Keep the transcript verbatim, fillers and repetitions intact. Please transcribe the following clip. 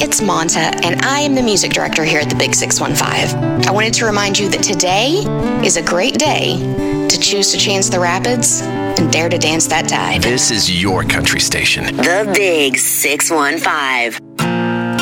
it's Monta, and I am the music director here at the Big six one five. I wanted to remind you that today is a great day to choose to chance the rapids and dare to dance that tide. This is your country station. The Big six one five.